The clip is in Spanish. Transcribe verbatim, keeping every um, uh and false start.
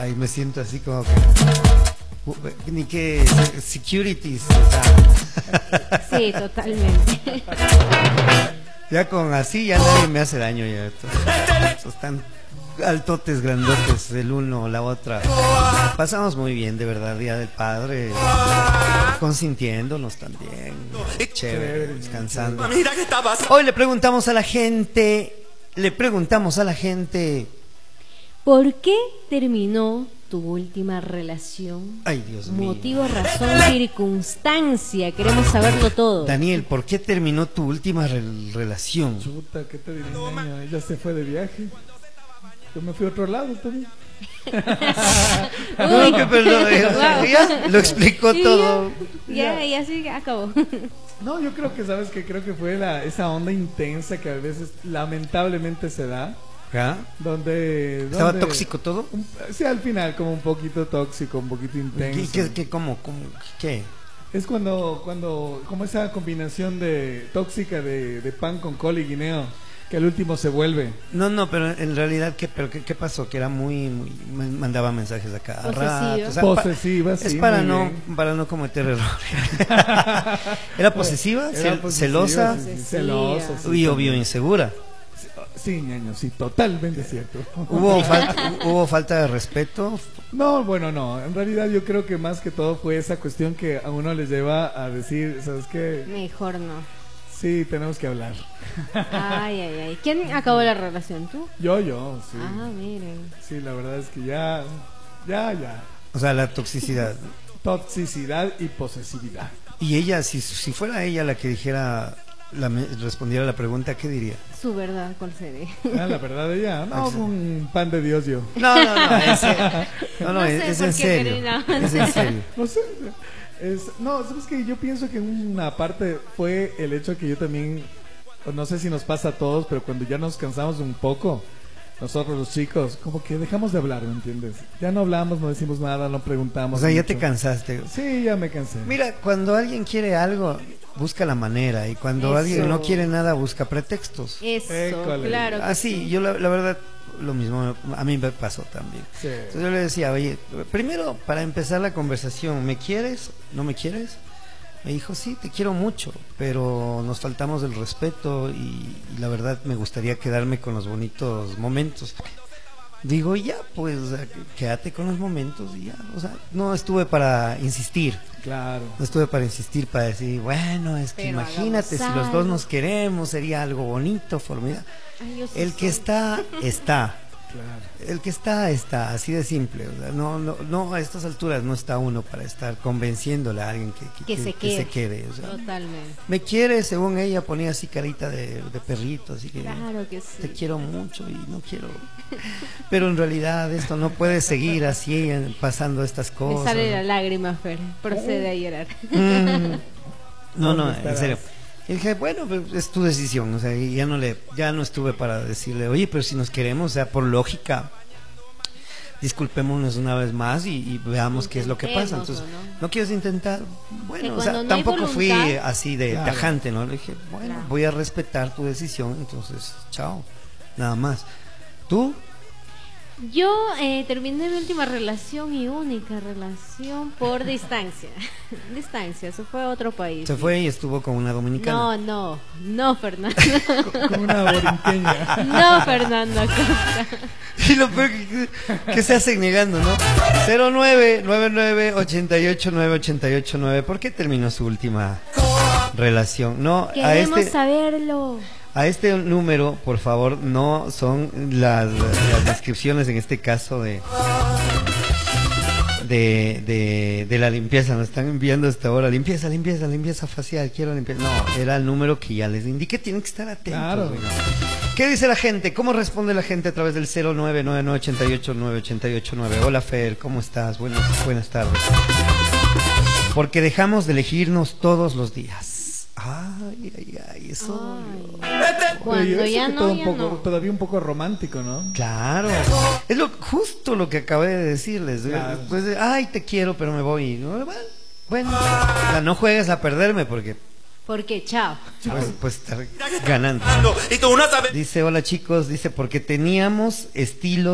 Ahí me siento así como que ni que securities, o sea. Sí, totalmente. Ya con así ya nadie me hace daño ya. Estos están altotes, grandotes, el uno, la otra. Pasamos muy bien, de verdad, Día del Padre, consintiéndonos también, chévere, descansando. Hoy le preguntamos a la gente, le preguntamos a la gente, ¿por qué terminó tu última relación? Ay, Dios mío. Motivo, razón, circunstancia, queremos saberlo todo. Daniel, ¿por qué terminó tu última re relación? Chuta, ¿qué te diré, niño? Ella se fue de viaje. Yo me fui a otro lado también. No, que perdón, ya lo explicó Sí, todo. Ya, ya, ya sí, acabó. No, yo creo que, ¿sabes qué? Creo que fue la, esa onda intensa que a veces lamentablemente se da. ¿Ah? Donde, ¿Estaba donde- tóxico todo? un- sí, al final como un poquito tóxico, un poquito intenso. ¿Qué, qué, qué, cómo, cómo, qué? Es cuando, cuando, como esa combinación de tóxica de, de pan con col y guineo, que al último se vuelve. No, no, pero en realidad, ¿qué, pero qué, qué pasó? Que era muy, muy, me mandaba mensajes acá. Posesiva. O sea, pa- Posesiva, es sí, para muy no, bien. para no cometer errores. ¿Era posesiva? Era Cel- posesiva, ¿Celosa? sí, sí, Posesiva. celosa, sí, Y obvio, también. insegura. Sí, ñaño, sí, totalmente cierto. ¿Hubo falta, hubo falta de respeto? No, bueno, no. En realidad yo creo que más que todo fue esa cuestión que a uno les lleva a decir, ¿sabes qué? Mejor no. Sí, tenemos que hablar. Ay, ay, ay. ¿Quién acabó la relación? ¿Tú? Yo, yo, sí. Ah, miren. Sí, la verdad es que ya, ya, ya. O sea, la toxicidad. Toxicidad y posesividad. Y ella, si, si fuera ella la que dijera, la, me- respondiera a la pregunta, ¿qué diría? Su verdad, ¿cuál sería? Ah, la verdad ella, no, Exacto. un pan de Dios yo. No, no, no, es, no, no, No es, sé es por en qué, serio. pero no. Es en serio. No sé. Es, no, sabes que yo pienso que una parte fue el hecho que yo también, o no sé si nos pasa a todos, pero cuando ya nos cansamos un poco, nosotros los chicos, como que dejamos de hablar, ¿me entiendes? Ya no hablamos, no decimos nada, no O preguntamos. sea, ya mucho. te cansaste. Sí, ya me cansé. Mira, cuando alguien quiere algo, busca la manera. Y cuando Eso. alguien no quiere nada, busca pretextos. Eso, École. claro. que Así, sí. yo la, la verdad, lo mismo, a mí me pasó también. Sí. Entonces yo le decía, oye, primero, para empezar la conversación, ¿me quieres? ¿No me quieres? Me dijo, sí, te quiero mucho, pero nos faltamos del respeto y, y la verdad me gustaría quedarme con los bonitos momentos. Digo, ya, pues, o sea, quédate con los momentos y ya. O sea, no estuve para insistir, Claro. no estuve para insistir, para decir, bueno, es que Pero imagínate, si hagamos los dos algo. nos queremos, sería algo bonito, formidable. Ay, yo sí El que soy. está, está. Claro. El que está, está, así de simple. O sea, no, no, no, a estas alturas no está uno para estar convenciéndole a alguien que, que, Que se que se quede. quede. O sea, Totalmente. me quiere, según ella, ponía así carita de, de perrito, así que Claro que sí. te quiero mucho y no quiero. Pero en realidad esto no puede seguir así, eh, pasando estas Me cosas. sale ¿no? la lágrima, Fer. Procede a llorar. Mm. No, no, ¿Dónde en estarás? serio. Y dije, bueno, pues, es tu decisión, o sea, y ya no le, ya no estuve para decirle, oye, pero si nos queremos, o sea, por lógica, disculpémonos una vez más y, y veamos qué es lo que pasa. Intentemos, Entonces, ¿o no, no? quieres intentar? Bueno, Que o sea, cuando no hay tampoco fui voluntad- así de Claro. tajante, ¿no? Le dije, bueno, Claro. voy a respetar tu decisión, entonces, chao, nada más. ¿Tú? Yo eh, terminé mi última relación y única relación por distancia. Distancia, se fue a otro país. Se sí. fue y estuvo con una dominicana. No, no, no, Fernando. Con una borinqueña. No, Fernando Acosta. Y lo peor que, que se hacen negando, ¿no? cero nueve nueve nueve ocho ocho nueve ocho ocho nueve. ¿Por qué terminó su última relación? No, a Queremos este, saberlo. a este número, por favor, no son las, las descripciones en este caso de de, de, de la limpieza. Nos están enviando hasta ahora limpieza, limpieza, limpieza facial, quiero limpieza. No, era el número que ya les indiqué, tienen que estar atentos. Claro. güey, ¿no? ¿Qué dice la gente? ¿Cómo responde la gente a través del cero nueve nueve nueve ocho ocho nueve ocho ocho nueve? Hola Fer, ¿cómo estás? Buenas, buenas tardes. Porque dejamos de elegirnos todos los días. Ay, ay, ay, eso. Ay. Cuando Oye, eso ya que no, todo un ya poco, no. todavía un poco romántico, ¿no? Claro, es lo justo lo que acabé de decirles. Claro. Pues, de, ay, te quiero, pero me voy. No, bueno, bueno, o sea, no juegues a perderme porque Porque, chao. pues, pues estar ganando. Y tú no sabes. Dice, hola chicos, dice, porque teníamos estilos